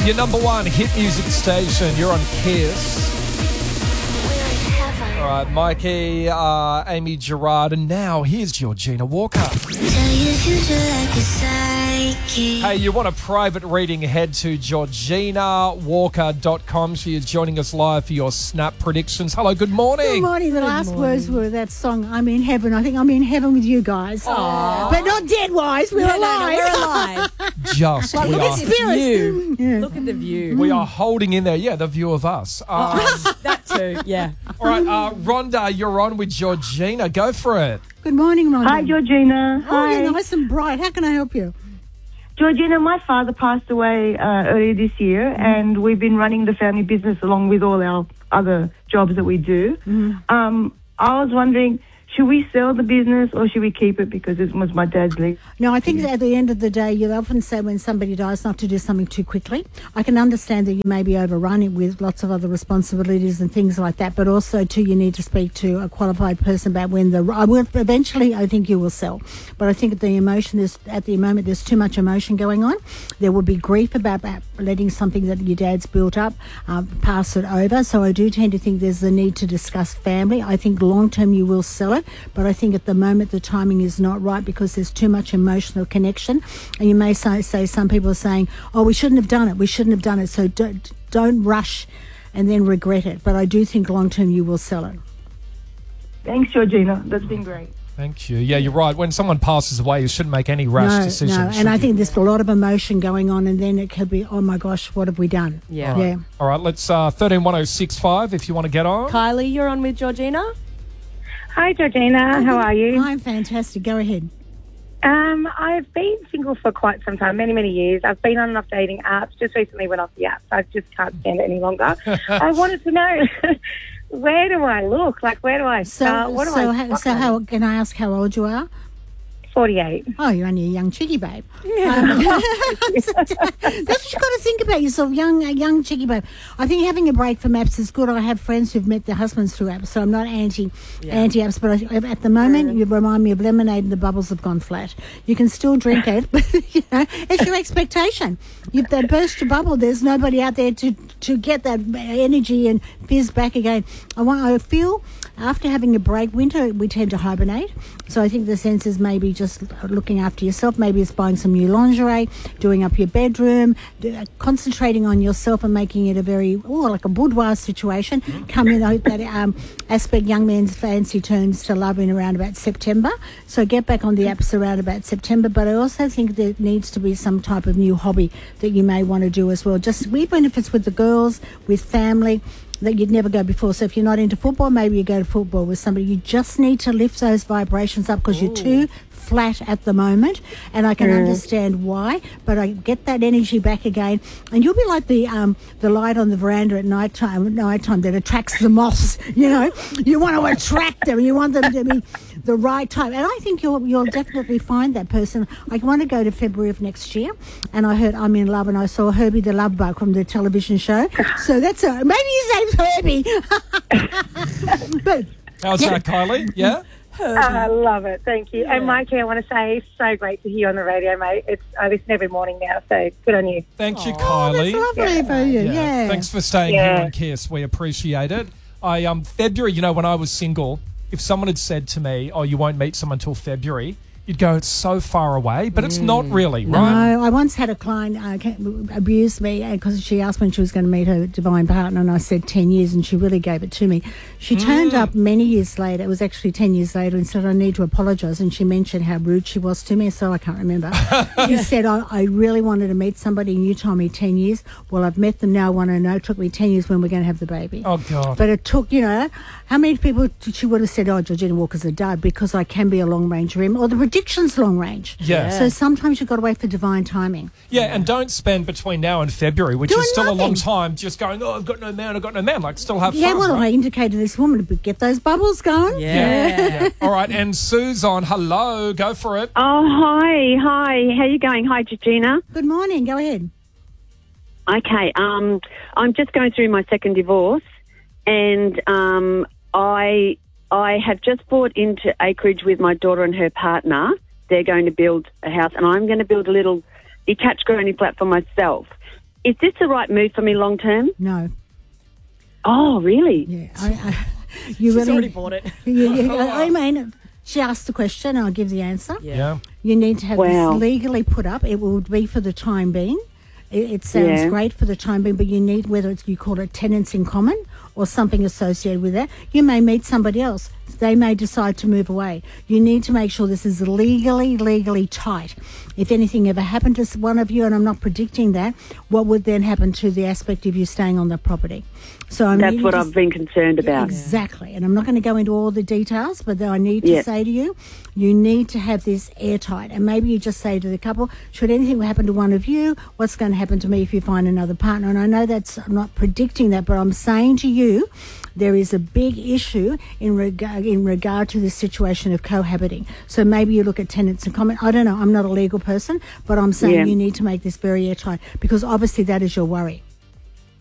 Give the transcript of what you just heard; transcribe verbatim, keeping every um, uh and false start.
Your number one hit music station. You're on Kiss. All right, Mikey, uh, Amy Gerard, and now here's Georgina Walker. Tell your future like a psychic. Hey, you want a private reading? Head to georgina walker dot com. She is joining us live for your Snap predictions. Hello, good morning. Good morning. The Good last morning. words were that song, I'm in heaven. I think I'm in heaven with you guys. Aww. But not dead-wise. We're No, no, alive. no, we're alive. Just, Like, we, look are, at the view. Yeah. Look at the view. we are holding in there. Yeah, the view of us. Um, That too, yeah. all right, uh, Rhonda, you're on with Georgina. Go for it. Good morning, Rhonda. Hi, Georgina. Oh, Hi. you're nice and bright. How can I help you? Georgina, my father passed away uh, earlier this year, Mm-hmm. and we've been running the family business along with all our other jobs that we do. Mm-hmm. Um, I was wondering, should we sell the business or should we keep it because it was my dad's legacy? No, I think at the end of the day, you often say when somebody dies not to do something too quickly. I can understand that you may be overrunning with lots of other responsibilities and things like that, but also, too, you need to speak to a qualified person about when the... I will, eventually, I think you will sell. But I think at the emotion, there's, at the moment, there's too much emotion going on. There will be grief about, about letting something that your dad's built up, um, pass it over. So I do tend to think there's the need to discuss family. I think long-term you will sell it. But I think at the moment the timing is not right because there's too much emotional connection. And you may say, say some people are saying, oh, we shouldn't have done it, we shouldn't have done it. So don't, don't rush and then regret it. But I do think long term you will sell it. Thanks, Georgina. That's been great. Thank you. Yeah, you're right. When someone passes away, you shouldn't make any rash no, decisions. no. should And I you? think there's a lot of emotion going on and then it could be, oh my gosh, what have we done? Yeah. All right. Yeah. All right, let's uh, thirteen one oh six five if you want to get on. Kylie, you're on with Georgina. Hi, Georgina. How are you? I'm fantastic. Go ahead. Um, I've been single for quite some time, many, many years. I've been on enough dating apps. Just recently went off the apps. I just can't stand it any longer. I wanted to know, where do I look? Like, where do I So, start? What do so, I how, what so do I- how can I ask how old you are? forty-eight. Oh, you're only a young chickie babe. Um, that's what you've got to think about yourself, young, a young chickie babe. I think having a break from apps is good. I have friends who've met their husbands through apps, so I'm not anti anti apps. But I, at the moment, you remind me of lemonade, and the bubbles have gone flat. You can still drink it, but you know it's your expectation. If they burst your bubble, there's nobody out there to to get that energy and fizz back again. I want. I feel after having a break, winter we tend to hibernate. So I think the sense is maybe just looking after yourself. Maybe it's buying some new lingerie, doing up your bedroom, do, concentrating on yourself and making it a very, oh, like a boudoir situation. Come in, I hope that um, aspect young men's fancy turns to love in around about September. So get back on the apps around about September. But I also think there needs to be some type of new hobby that you may want to do as well. Just even if it's with the girls, with family, that you'd never go before. So if you're not into football, maybe you go to football with somebody. You just need to lift those vibrations up because you're too flat at the moment, and I can Mm. understand why, but I get that energy back again, and you'll be like the um the light on the veranda at night time, night time that attracts the moths. You know, you want to attract them, you want them to be the right type, and I think you'll you'll definitely find that person. I want to go to February of next year, and I heard I'm in love, and I saw Herbie the Love Bug from the television show. So that's a maybe his name's Herbie. But How's that, Kylie? Yeah? I love it. Thank you. And Mikey, I want to say it's so great to hear you on the radio, mate. It's I listen every morning now, so good on you. Thank you, oh, Kylie. that's lovely for you. Yeah. Thanks for staying Yeah. here on Kiss. We appreciate it. I um February, you know, when I was single, if someone had said to me, oh, you won't meet someone until February, you'd go, it's so far away, but it's not really, right? No, I once had a client uh, ca- abuse me because she asked when she was going to meet her divine partner, and I said ten years, and she really gave it to me. She turned up many years later. It was actually ten years later, and said, I need to apologise, and she mentioned how rude she was to me, so I can't remember. She said, I, I really wanted to meet somebody, and you told me ten years. Well, I've met them now, I want to know. It took me ten years when we're going to have the baby. Oh, God. But it took, you know, how many people she would have said, oh, Georgina Walker's a dud because I can be a long-range rim, or the predictions long range. Yeah. So sometimes you've got to wait for divine timing. Yeah, and don't spend between now and February, which Doing is still a long nothing. time, just going, oh, I've got no man, I've got no man. Like, still have Yeah, fun. well, right? I indicated this woman to get those bubbles going. Yeah. Yeah. All right, and Sue's on. Hello, go for it. Oh, hi, hi. How you going? Hi, Georgina. Good morning. Go ahead. Okay, um, I'm just going through my second divorce, and um, I I have just bought into acreage with my daughter and her partner. They're going to build a house, and I'm going to build a little detached granny flat for myself. is this the right move for me long term? No. Oh, really? Yeah. I, I, you She's really, already bought it. You, you, I mean, she asked the question, I'll give the answer. Yeah. You need to have Wow. this legally put up. It will be for the time being. It, it sounds Yeah. great for the time being, but you need, whether it's you call it tenants in common or something associated with that, you may meet somebody else. They may decide to move away. You need to make sure this is legally, legally tight. If anything ever happened to one of you, and I'm not predicting that, what would then happen to the aspect of you staying on the property? So I'm That's needing what to I've been concerned about. Exactly. And I'm not going to go into all the details, but I need to Yeah. say to you, you need to have this airtight. And maybe you just say to the couple, should anything happen to one of you, what's going to happen to me if you find another partner? And I know that's, I'm not predicting that, but I'm saying to you, there is a big issue in regard in regard to this situation of cohabiting. So maybe you look at tenants in common. I don't know. I'm not a legal person, but I'm saying Yeah. you need to make this very airtight because obviously that is your worry.